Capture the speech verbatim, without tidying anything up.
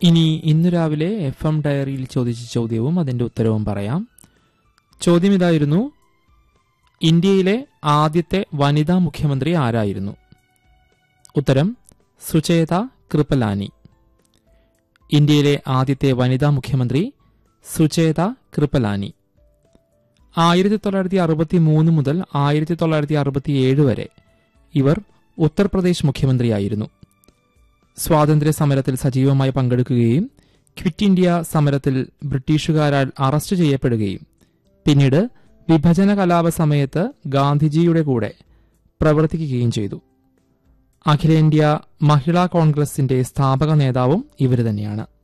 ഇനി ഇന്നു രാവിലെ എഫ് എം ഡയറിയിൽ ചോദിച്ച ചോദ്യവും അതിന്റെ ഉത്തരവും പറയാം. ചോദ്യം ഇതായിരുന്നു: ഇന്ത്യയിലെ ആദ്യത്തെ വനിതാ മുഖ്യമന്ത്രി ആരായിരുന്നു? ഉത്തരം സുചേത കൃപലാനി. ഇന്ത്യയിലെ ആദ്യത്തെ വനിതാ മുഖ്യമന്ത്രി സുചേത കൃപലാനി. ആയിരത്തി തൊള്ളായിരത്തി അറുപത്തി മൂന്ന് മുതൽ ആയിരത്തി തൊള്ളായിരത്തി അറുപത്തിയേഴ് വരെ ഇവർ ഉത്തർപ്രദേശ് മുഖ്യമന്ത്രിയായിരുന്നു. സ്വാതന്ത്ര്യ സമരത്തിൽ സജീവമായി പങ്കെടുക്കുകയും ക്വിറ്റ് ഇന്ത്യ സമരത്തിൽ ബ്രിട്ടീഷുകാരാൽ അറസ്റ്റ് ചെയ്യപ്പെടുകയും പിന്നീട് വിഭജന കലാപ സമയത്ത് ഗാന്ധിജിയുടെ കൂടെ പ്രവർത്തിക്കുകയും ചെയ്തു. അഖിലേന്ത്യാ മഹിളാ കോൺഗ്രസിന്റെ സ്ഥാപക നേതാവും ഇവർ തന്നെയാണ്.